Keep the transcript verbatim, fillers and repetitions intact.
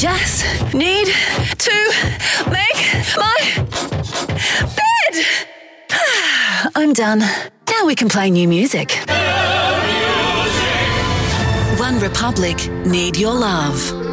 just need to make my bed. I'm done. Now we can play new music. One Republic, Need Your Love.